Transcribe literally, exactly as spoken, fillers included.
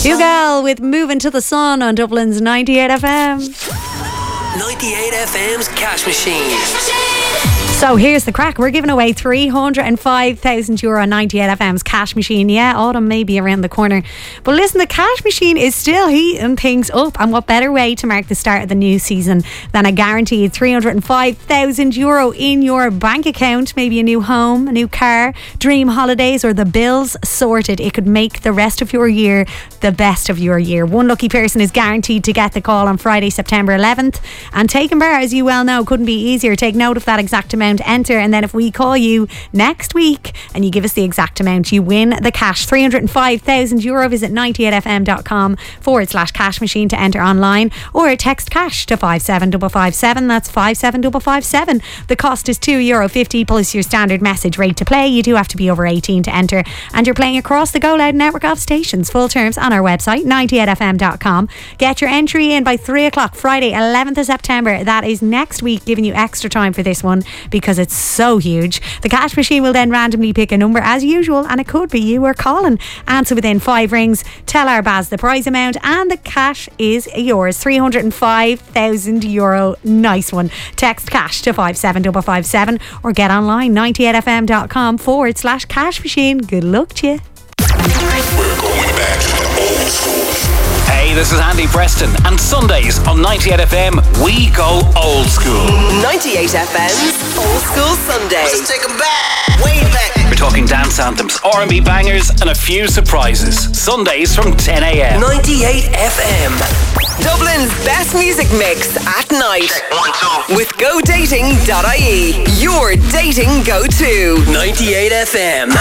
Dougal with Moving to the Sun on Dublin's ninety-eight F M. ninety-eight F M's Cash Machine. So here's the crack. We're giving away three hundred five thousand euro on ninety-eight F M's Cash Machine. Yeah, autumn may be around the corner. But listen, the Cash Machine is still heating things up. And what better way to mark the start of the new season than a guaranteed three hundred five thousand euro in your bank account? Maybe a new home, a new car, dream holidays, or the bills sorted. It could make the rest of your year the best of your year. One lucky person is guaranteed to get the call on Friday, September eleventh. And taking bar, as you well know, couldn't be easier. Take note of that exact amount. Enter, and then if we call you next week and you give us the exact amount, you win the cash, three hundred five thousand euro. Visit ninety-eight f m dot com forward slash cash machine to enter online, or text cash to five seven five five seven. That's five seven five five seven. The cost is two euro fifty plus your standard message rate to play. You do have to be over eighteen to enter, and you're playing across the Go Loud network of stations. Full terms on our website, ninety-eight f m dot com. Get your entry in by three o'clock Friday, eleventh of September. That is next week, giving you extra time for this one because it's so huge. The Cash Machine will then randomly pick a number as usual, and it could be you or Colin. Answer within five rings, tell our Baz the prize amount, and the cash is yours, three hundred five thousand euro. Nice one. Text cash to five seven five five seven or get online, ninety-eight f m dot com forward slash cash machine. Good luck to you. We're going back to the old school. Hey, this is Andy Preston, and Sundays on ninety-eight F M, we go old school. ninety-eight F M's Old School Sundays. Let's take them back, way back. We're talking dance anthems, R and B bangers, and a few surprises. Sundays from ten a m. ninety-eight F M. Dublin's best music mix at night. Check one, two. With go dating dot I E. Your dating go-to. ninety-eight F M.